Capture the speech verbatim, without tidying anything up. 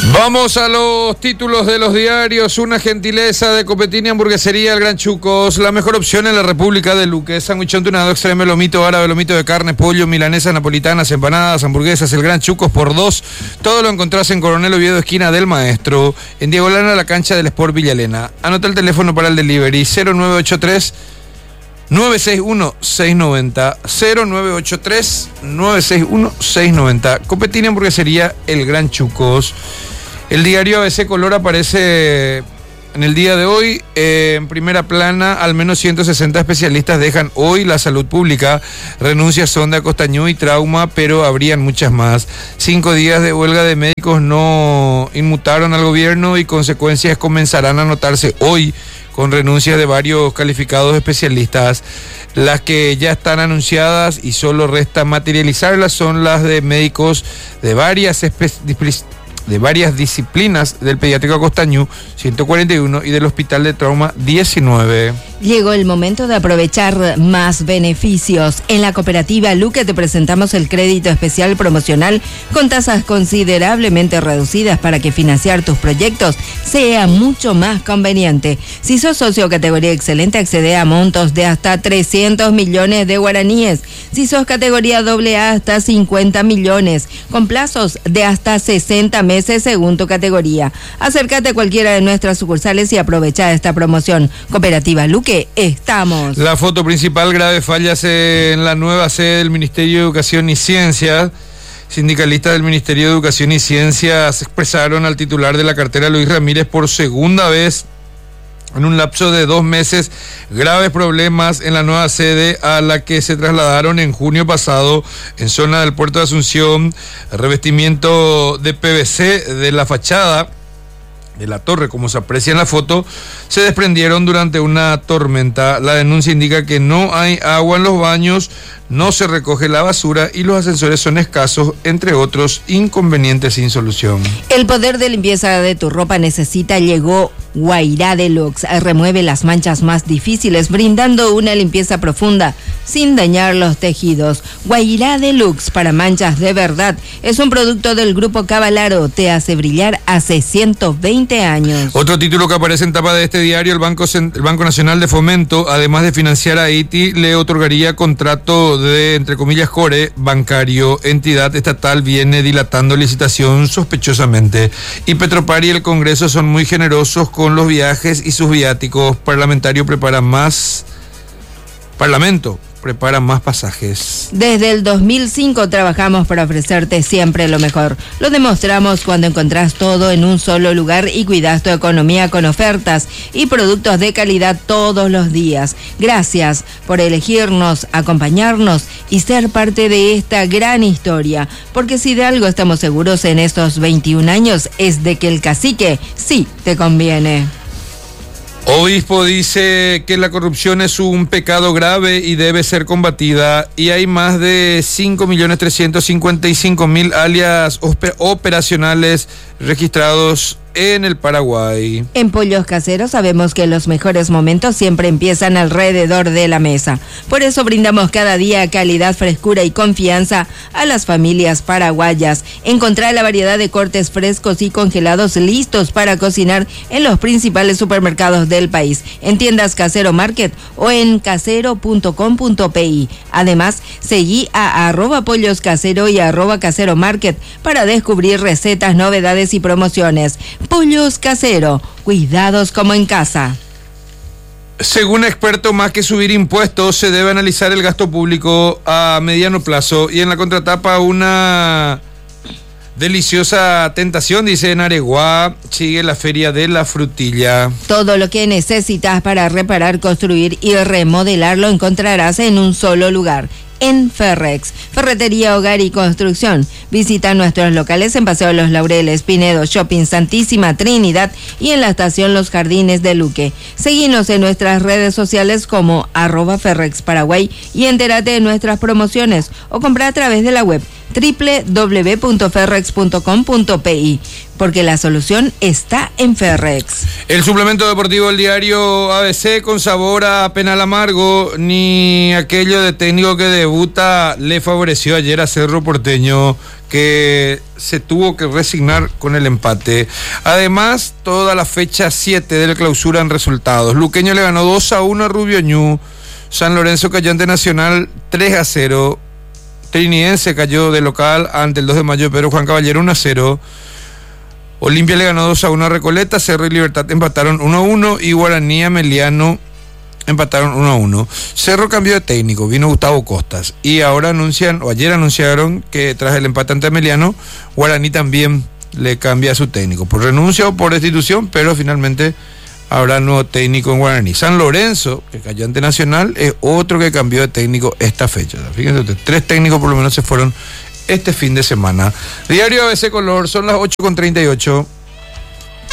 Vamos a los títulos de los diarios. Una gentileza de Copetini Hamburguesería El Gran Chucos, la mejor opción en la República de Luque. Sándwich tunado, extreme, lomito árabe, lomito de carne, pollo, milanesa, napolitanas, empanadas, hamburguesas. El Gran Chucos por dos. Todo lo encontrás en Coronel Oviedo, esquina del Maestro, en diagonal a la cancha del Sport Villalena. Anota el teléfono para el delivery: cero nueve ocho tres nueve seis uno seis nueve cero, cero nueve ocho tres nueve seis uno seis nueve cero. Copetini Hamburguesería El Gran Chucos. El diario A B C Color aparece en el día de hoy eh, en primera plana. Al menos ciento sesenta especialistas dejan hoy la salud pública. Renuncias son de Acostañú y Trauma, pero habrían muchas más. Cinco días de huelga de médicos no inmutaron al gobierno y consecuencias comenzarán a notarse hoy con renuncias de varios calificados especialistas. Las que ya están anunciadas y solo resta materializarlas son las de médicos de varias espe- de varias disciplinas del Pediátrico Acostañú ciento cuarenta y uno y del Hospital de Trauma diecinueve. Llegó el momento de aprovechar más beneficios. En la cooperativa Luque te presentamos el crédito especial promocional con tasas considerablemente reducidas para que financiar tus proyectos sea mucho más conveniente. Si sos socio categoría excelente, accede a montos de hasta trescientos millones de guaraníes. Si sos categoría doble A, hasta cincuenta millones, con plazos de hasta sesenta meses según tu categoría. Acércate a cualquiera de nuestras sucursales y aprovecha esta promoción. Cooperativa Luque, estamos. La foto principal: grave fallas en la nueva sede del Ministerio de Educación y Ciencia. Sindicalistas del Ministerio de Educación y Ciencias expresaron al titular de la cartera, Luis Ramírez, por segunda vez en un lapso de dos meses, graves problemas en la nueva sede a la que se trasladaron en junio pasado en zona del puerto de Asunción. Revestimiento de P V C de la fachada de la torre, como se aprecia en la foto, se desprendieron durante una tormenta. La denuncia indica que no hay agua en los baños, no se recoge la basura y los ascensores son escasos, entre otros inconvenientes sin solución. El poder de limpieza de tu ropa necesita llegó Guairá Deluxe. Remueve las manchas más difíciles, brindando una limpieza profunda sin dañar los tejidos. Guairá Deluxe para manchas de verdad. Es un producto del Grupo Cavalaro. Te hace brillar hace ciento veinte años. Otro título que aparece en tapa de este diario: el Banco, el Banco Nacional de Fomento, además de financiar a Haití, le otorgaría contrato de, entre comillas, core bancario. Entidad estatal viene dilatando licitación sospechosamente. Y Petropar y el Congreso son muy generosos con los viajes y sus viáticos. Parlamentario prepara más... Parlamento prepara más pasajes. Desde el dos mil cinco trabajamos para ofrecerte siempre lo mejor. Lo demostramos cuando encontrás todo en un solo lugar y cuidás tu economía con ofertas y productos de calidad todos los días. Gracias por elegirnos, acompañarnos y ser parte de esta gran historia. Porque si de algo estamos seguros en estos veintiún años es de que el cacique sí te conviene. Obispo dice que la corrupción es un pecado grave y debe ser combatida, y hay más de cinco millones trescientos cincuenta y cinco mil alias operacionales registrados en el Paraguay. En Pollos Caseros sabemos que los mejores momentos siempre empiezan alrededor de la mesa. Por eso brindamos cada día calidad, frescura y confianza a las familias paraguayas. Encontrar la variedad de cortes frescos y congelados listos para cocinar en los principales supermercados del país, en tiendas Casero Market o en casero punto com punto pi. Además, seguí a arroba pollos casero y arroba casero market para descubrir recetas, novedades y promociones. Pollos Casero, cuidados como en casa. Según expertos, más que subir impuestos, se debe analizar el gasto público a mediano plazo. Y en la contratapa, una deliciosa tentación, dice: en Areguá sigue la Feria de la Frutilla. Todo lo que necesitas para reparar, construir y remodelar lo encontrarás en un solo lugar. En Ferrex, Ferretería, Hogar y Construcción. Visita nuestros locales en Paseo Los Laureles, Pinedo, Shopping Santísima Trinidad y en la estación Los Jardines de Luque. Seguinos en nuestras redes sociales como arroba Ferrex Paraguay y entérate de nuestras promociones o compra a través de la web doble u doble u doble u punto ferrex punto com punto pi, porque la solución está en Ferrex. El suplemento deportivo del diario A B C con sabor a penal amargo, ni aquello de técnico que debuta le favoreció ayer a Cerro Porteño, que se tuvo que resignar con el empate. Además, toda la fecha siete de la clausura en resultados. Luqueño le ganó dos a uno a Rubio Ñu. San Lorenzo cayó ante Nacional tres a cero. Trinidense cayó de local ante el dos de mayo, pero Juan Caballero uno a cero. Olimpia le ganó dos a uno a Recoleta. Cerro y Libertad empataron uno a uno. Y Guaraní Ameliano empataron uno a uno. Cerro cambió de técnico, vino Gustavo Costas. Y ahora anuncian, o ayer anunciaron, que tras el empate ante Ameliano, Guaraní también le cambia a su técnico. Por renuncia o por destitución, pero finalmente habrá nuevo técnico en Guaraní. San Lorenzo, que cayó ante Nacional, es otro que cambió de técnico esta fecha. Fíjense ustedes, tres técnicos por lo menos se fueron este fin de semana. Diario A B C Color, son las ocho con treinta y ocho.